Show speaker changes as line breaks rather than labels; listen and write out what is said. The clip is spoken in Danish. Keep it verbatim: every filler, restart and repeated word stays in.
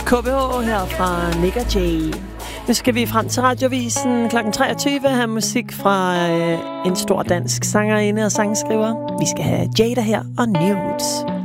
K B H her fra Nick og Jay. Nu skal vi frem til Radiovisen klokken treogtyve have musik fra øh, en stor dansk sangerinde og sangskriver. Vi skal have Jada her og Nudes.